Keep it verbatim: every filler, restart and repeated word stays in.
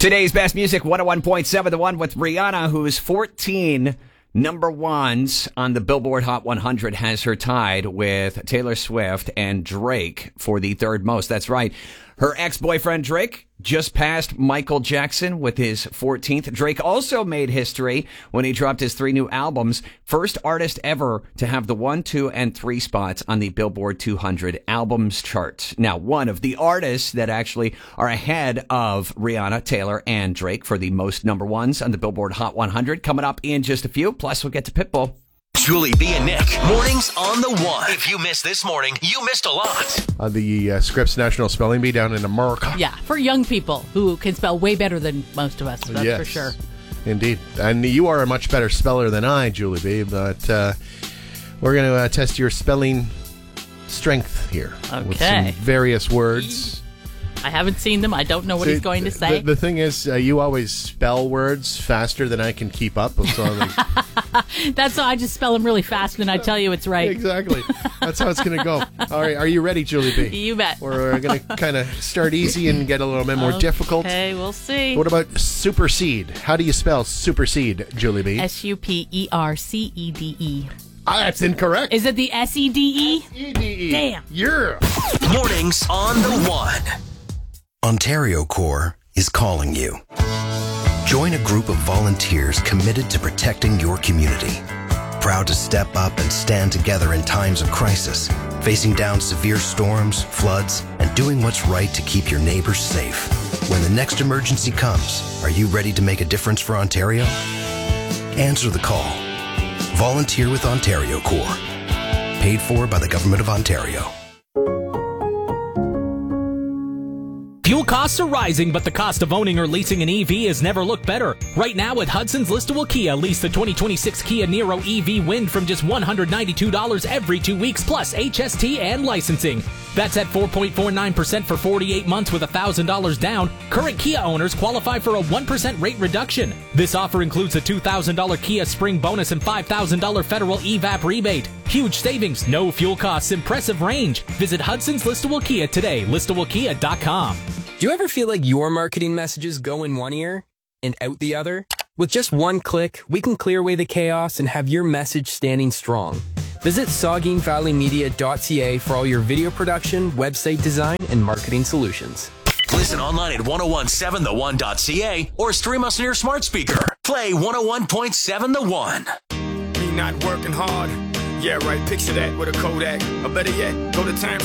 Today's best music, one oh one point seven, the one with Rihanna, who's fourteen number ones on the Billboard Hot one hundred, has her tied with Taylor Swift and Drake for the third most. That's right. Her ex-boyfriend Drake just passed Michael Jackson with his fourteenth. Drake also made history when he dropped his three new albums. First artist ever to have the one, two, and three spots on the Billboard two hundred albums chart. Now, one of the artists that actually are ahead of Rihanna, Taylor, and Drake for the most number ones on the Billboard Hot one hundred coming up in just a few. Plus, we'll get to Pitbull. Julie B and Nick, mornings on the one. If you missed this morning, you missed a lot. On the uh, Scripps National Spelling Bee down in America. Yeah, for young people who can spell way better than most of us, that's yes, for sure. Indeed. And you are a much better speller than I, Julie B, but uh, we're going to uh, test your spelling strength here. Okay. With some various words. I haven't seen them. I don't know what See, he's going to say. The, the thing is, uh, you always spell words faster than I can keep up. So I'm like, That's how I just spell them really fast and I tell you it's right. Exactly. That's how it's going to go. All right. Are you ready, Julie B? You bet. We're going to kind of start easy and get a little bit more okay, difficult. Okay, we'll see. What about supersede? How do you spell supersede, Julie B? S U P E R C E D E. Ah, that's incorrect. Is it the S E D E? S E D E. Damn. Yeah. Mornings on the one. Ontario Corps is calling you. Join a group of volunteers committed to protecting your community. Proud to step up and stand together in times of crisis, facing down severe storms, floods, and doing what's right to keep your neighbors safe. When the next emergency comes, are you ready to make a difference for Ontario? Answer the call. Volunteer with Ontario Corps. Paid for by the Government of Ontario. Fuel costs are rising, but the cost of owning or leasing an E V has never looked better. Right now at Hudson's Listowel Kia, lease the twenty twenty-six Kia Niro E V Wind from just one hundred ninety-two dollars every two weeks, plus H S T and licensing. That's at four point four nine percent for forty-eight months with one thousand dollars down. Current Kia owners qualify for a one percent rate reduction. This offer includes a two thousand dollars Kia Spring bonus and five thousand dollars federal E V A P rebate. Huge savings, no fuel costs, impressive range. Visit Hudson's Listowel Kia today, listowel kia dot com. Do you ever feel like your marketing messages go in one ear and out the other? With just one click, we can clear away the chaos and have your message standing strong. Visit saugeen valley media dot c a for all your video production, website design, and marketing solutions. Listen online at ten seventeen the one dot c a or stream us on your smart speaker. Play one oh one point seven The One. Me not working hard. Yeah, right. Picture that with a Kodak. Or better yet, go to time.